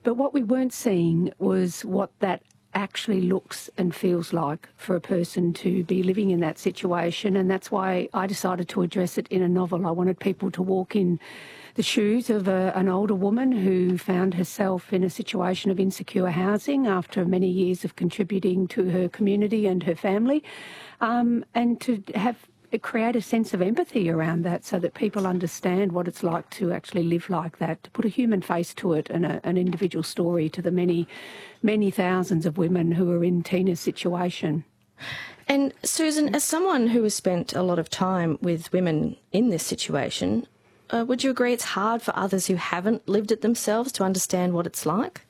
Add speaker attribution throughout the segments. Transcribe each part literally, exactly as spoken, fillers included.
Speaker 1: But what we weren't seeing was what that actually looks and feels like for a person to be living in that situation, and that's why I decided to address it in a novel. I wanted people to walk in the shoes of a, an older woman who found herself in a situation of insecure housing after many years of contributing to her community and her family, um, and to have create a sense of empathy around that so that people understand what it's like to actually live like that, to put a human face to it and a, an individual story to the many, many thousands of women who are in Tina's situation.
Speaker 2: And Susan, as someone who has spent a lot of time with women in this situation, uh, would you agree it's hard for others who haven't lived it themselves to understand what it's like?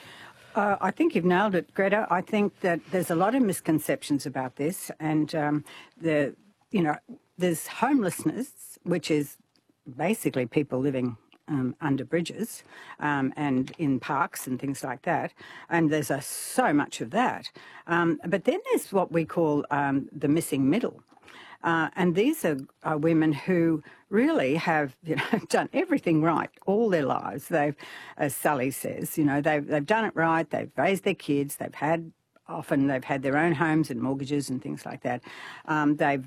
Speaker 3: Uh, I think you've nailed it, Greta. I think that there's a lot of misconceptions about this, and um, the you know, there's homelessness, which is basically people living um, under bridges um, and in parks and things like that, and there's a, so much of that. Um, but then there's what we call um, the missing middle. Uh, and these are, are women who really have, you know, done everything right all their lives. They've, as Sally says, you know, they've, they've done it right, they've raised their kids, they've had, often they've had their own homes and mortgages and things like that. Um, they've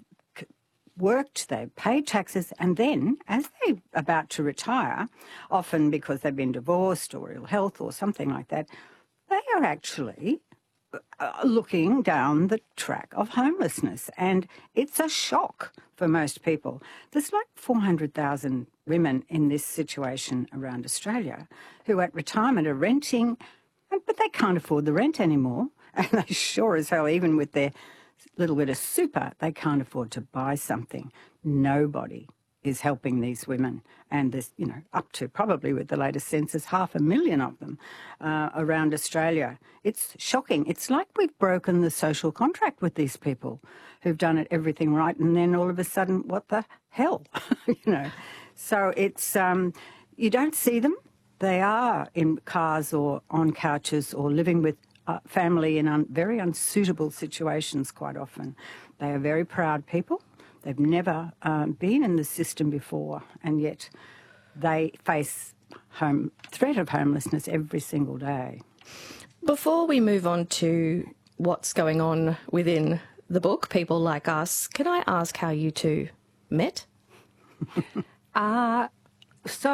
Speaker 3: worked, they've paid taxes, and then as they're about to retire, often because they've been divorced or ill health or something like that, they are actually uh, looking down the track of homelessness, and it's a shock for most people. There's like four hundred thousand women in this situation around Australia who at retirement are renting, but they can't afford the rent anymore, and they sure as hell, even with their little bit of super, they can't afford to buy something. Nobody is helping these women, and there's, you know, up to probably with the latest census, half a million of them uh, around Australia. It's shocking. It's like we've broken the social contract with these people who've done it everything right, and then all of a sudden, what the hell, you know? So it's, um, you don't see them. They are in cars or on couches or living with Uh, family in un very unsuitable situations quite often. They are very proud people. They've never um, been in the system before, and yet they face home threat of homelessness every single day.
Speaker 2: Before we move on to what's going on within the book, People Like Us, can I ask how you two met?
Speaker 1: uh, So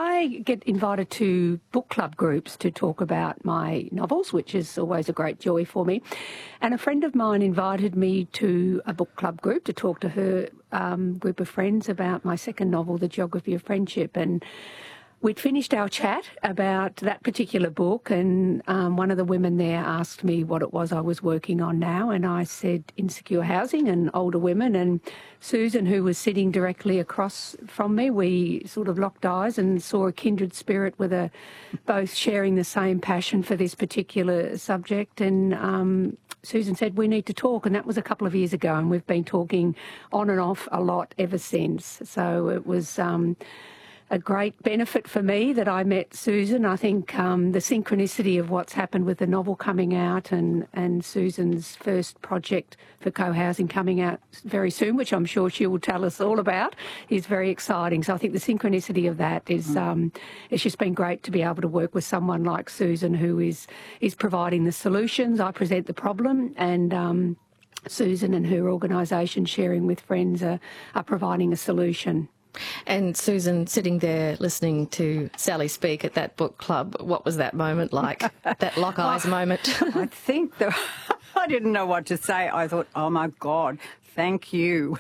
Speaker 1: I get invited to book club groups to talk about my novels, which is always a great joy for me. And a friend of mine invited me to a book club group to talk to her um, group of friends about my second novel, The Geography of Friendship. And we'd finished our chat about that particular book, and um, one of the women there asked me what it was I was working on now, and I said insecure housing and older women. And Susan, who was sitting directly across from me, we sort of locked eyes and saw a kindred spirit with a, both sharing the same passion for this particular subject. And um, Susan said, we need to talk, and that was a couple of years ago, and we've been talking on and off a lot ever since. So it was Um, a great benefit for me that I met Susan. I think um, the synchronicity of what's happened with the novel coming out and, and Susan's first project for co-housing coming out very soon, which I'm sure she will tell us all about, is very exciting. So I think the synchronicity of that is um, it's just been great to be able to work with someone like Susan, who is, is providing the solutions. I present the problem, and um, Susan and her organisation, Sharing with Friends, are, are providing a solution.
Speaker 2: And Susan, sitting there listening to Sally speak at that book club, what was that moment like, that lock eyes oh, moment?
Speaker 3: I think that I didn't know what to say. I thought, oh, my God, thank you.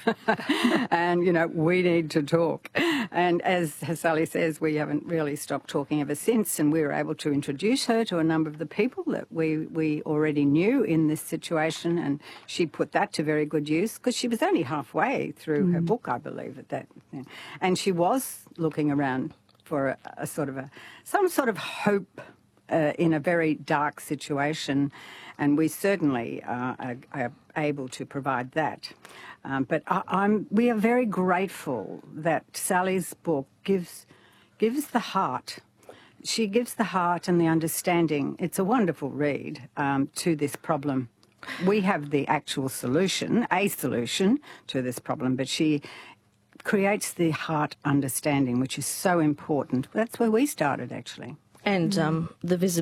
Speaker 3: And, you know, we need to talk. And as Sally says, we haven't really stopped talking ever since, and we were able to introduce her to a number of the people that we, we already knew in this situation, and she put that to very good use because she was only halfway through mm. her book, I believe, at that. And she was looking around for a, a sort of a, some sort of hope uh, in a very dark situation, and we certainly uh, are, are able to provide that. Um, but I, I'm, we are very grateful that Sally's book gives gives the heart. She gives the heart and the understanding. It's a wonderful read um, to this problem. We have the actual solution, a solution to this problem, but she creates the heart understanding, which is so important. That's where we started, actually.
Speaker 2: And um, the visibility.